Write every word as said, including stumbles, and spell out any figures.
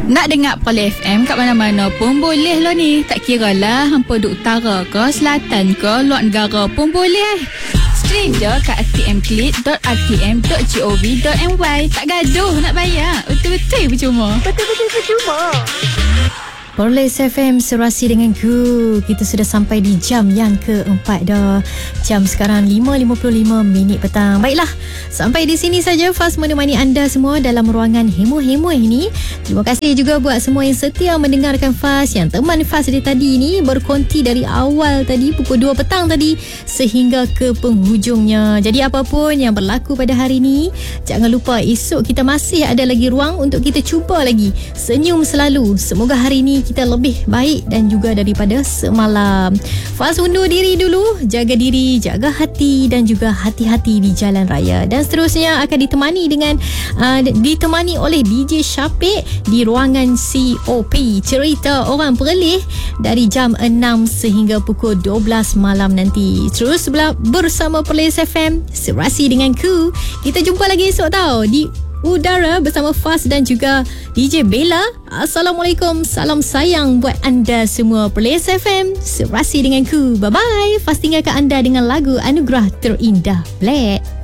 Nak dengar Perlis F M kat mana-mana pun boleh lo ni. Tak kira lah hampa duk utara ke, selatan ke, luar negara pun boleh. Stream je kat r t m click dot r t m dot gov dot m y. Tak gaduh nak bayar. Betul-betul percuma. Betul-betul percuma. Perlis F M, serasi dengan ku. Kita sudah sampai di jam yang keempat dah. Jam sekarang lima lima puluh lima minit petang. Baiklah, sampai di sini saja Faz menemani anda semua dalam ruangan hemo-hemo ini. Terima kasih juga buat semua yang setia mendengarkan Faz, yang teman Faz dari tadi ini berkonti dari awal tadi pukul dua petang tadi sehingga ke penghujungnya. Jadi apapun yang berlaku pada hari ini, jangan lupa esok kita masih ada lagi ruang untuk kita cuba lagi senyum selalu. Semoga hari ini kita lebih baik dan juga daripada semalam. Faz undur diri dulu. Jaga diri, jaga hati dan juga hati-hati di jalan raya. Dan seterusnya akan ditemani dengan uh, ditemani oleh D J Syafiq di ruangan C O P, cerita orang Perlis, dari jam enam sehingga pukul dua belas malam nanti. Terus bersama Perlis F M, serasi dengan ku. Kita jumpa lagi esok tau di udara bersama Faz dan juga D J Bella. Assalamualaikum, salam sayang buat anda semua. Perlis F M, serasi dengan ku. Bye bye. Faz tinggalkan anda dengan lagu Anugerah Terindah Black.